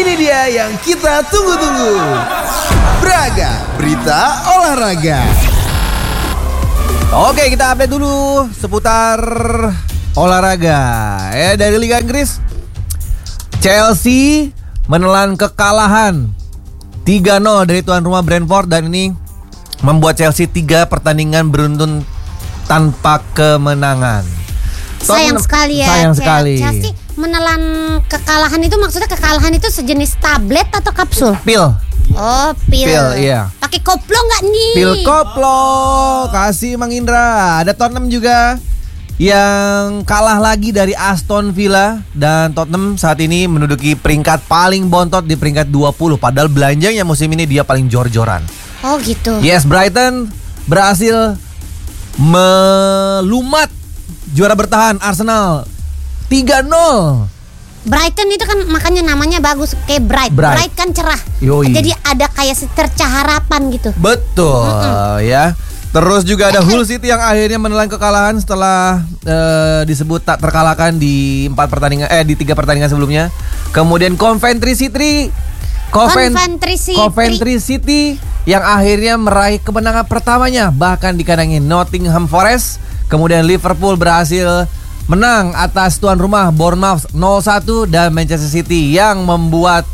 Ini dia yang kita tunggu-tunggu. Braga, berita olahraga. Oke, kita update dulu seputar olahraga. Dari Liga Inggris, Chelsea menelan kekalahan 3-0 dari tuan rumah Brentford, dan ini membuat Chelsea 3 pertandingan beruntun tanpa kemenangan. Sayang sekali ya. Sayang sekali. Chelsea menelan kekalahan itu, maksudnya kekalahan itu sejenis tablet atau kapsul? Pil. Oh, pil. Iya. Pakai koplo nggak nih? Pil koplo. Kasih Mang Indra. Ada Tottenham juga yang kalah lagi dari Aston Villa, dan Tottenham saat ini menduduki peringkat paling bontot di peringkat 20, padahal belanjanya musim ini dia paling jor-joran. Oh gitu. Yes, Brighton berhasil melumat juara bertahan Arsenal 3-0. Brighton itu kan makanya namanya bagus, kayak bright. Bright kan cerah. Yoi. Jadi ada kayak secercah harapan gitu. Betul, ya. Terus juga ada Hull City yang akhirnya menelan kekalahan setelah disebut tak terkalahkan di 3 pertandingan sebelumnya. Kemudian Coventry City yang akhirnya meraih kemenangan pertamanya, bahkan dikandangi Nottingham Forest. Kemudian Liverpool berhasil menang atas tuan rumah Bournemouth 0-1, dan Manchester City yang membuat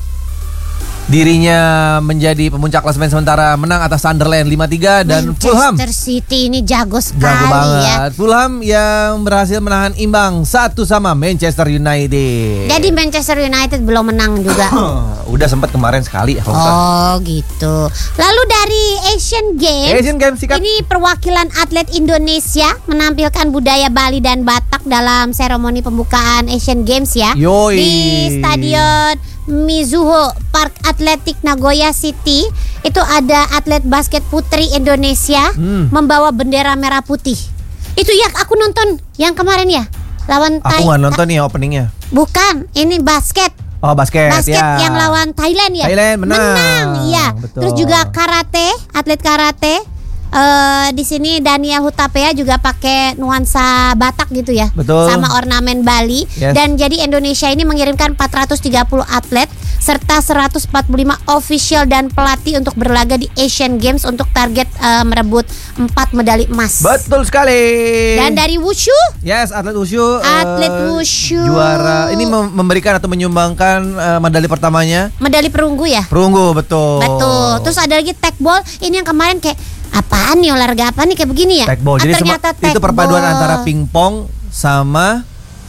dirinya menjadi pemuncak klasemen sementara menang atas Sunderland 5-3, dan Fulham. Manchester City ini jago sekali. Jago banget ya. Fulham yang berhasil menahan imbang 1 sama Manchester United. Jadi Manchester United belum menang juga. Udah sempat kemarin sekali. Oh gitu. Lalu dari Asian Games sikat. ini perwakilan atlet Indonesia menampilkan budaya Bali dan Batak dalam seremoni pembukaan Asian Games ya. Yoi. Di Stadion Mizuho Park Atletik Nagoya City. Itu ada atlet basket putri Indonesia membawa bendera merah putih. Itu ya aku nonton yang kemarin ya, lawan Aku nggak nonton nih openingnya. Bukan, ini basket. Oh, basket ya. Yang lawan Thailand ya. Thailand menang. Iya. Betul. Terus juga karate, atlet karate. Di sini Daniel Hutapea juga pakai nuansa Batak gitu ya. Betul. Sama ornamen Bali. Yes. Dan jadi Indonesia ini mengirimkan 430 atlet serta 145 official dan pelatih untuk berlaga di Asian Games untuk target merebut 4 medali emas. Betul sekali. Dan dari Wushu? Yes, atlet Wushu. Atlet Wushu juara ini memberikan atau menyumbangkan medali pertamanya. Medali perunggu ya? Perunggu, betul. Betul. Terus ada lagi tekball. Ini yang kemarin kayak apaan nih, olahraga apa nih kayak begini ya? Tekball. Jadi ternyata itu perpaduan antara pingpong sama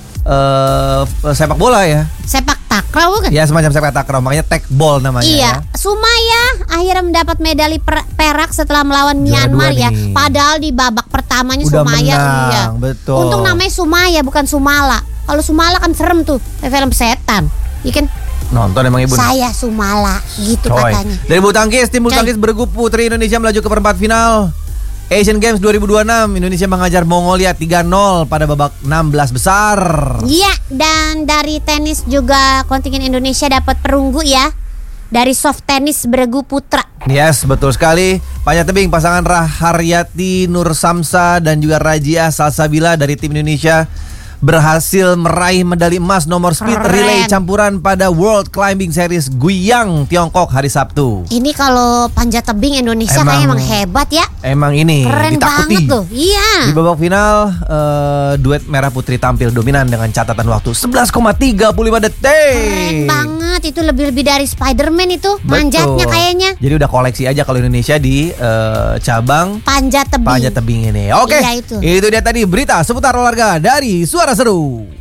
sepak bola ya. Sepak takraw bukan? Ya, semacam sepak takraw, makanya tekball namanya. Iya. Ya. Sumaya akhirnya mendapat medali perak setelah melawan Myanmar ya. Nih. Padahal di babak pertamanya udah Sumaya menang, iya. Betul. Untung namanya Sumaya bukan Sumala. Kalau Sumala kan serem tuh, kayak film setan. Iya kan? Nonton emang ibu. Saya Sumala gitu katanya. Dari bulu tangkis, tim bulu tangkis bergu putri Indonesia melaju ke perempat final Asian Games 2026. Indonesia mengajar Mongolia 3-0 pada babak 16 besar. Iya, dan dari tenis juga kontingen Indonesia dapat perunggu ya. Dari soft tenis bergu putra. Yes, betul sekali. Panjat tebing pasangan Haryati Nur Samsa dan juga Rajia Salsabila dari tim Indonesia berhasil meraih medali emas nomor speed relay campuran pada World Climbing Series Guiyang, Tiongkok hari Sabtu. Ini kalau panjat tebing Indonesia kayaknya emang hebat ya. Emang ini keren ditakuti. Banget tuh. Iya. Di babak final duet merah putri tampil dominan dengan catatan waktu 11,35 detik. Keren banget, itu lebih dari Spider-Man itu. Manjatnya kayaknya. Jadi udah koleksi aja kalau Indonesia di cabang panjat tebing ini. Oke. Iya, itu dia tadi berita seputar olahraga dari Suara Seru.